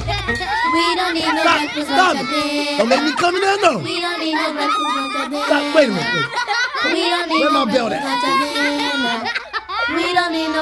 We don't need no breakfast, Stop lunch, or it. dinner. Don't make me come in there, no. We don't need no breakfast, lunch, or dinner. Stop. Wait a minute. Wait. We don't need Where no my belt breakfast, at? lunch, or dinner. We don't need no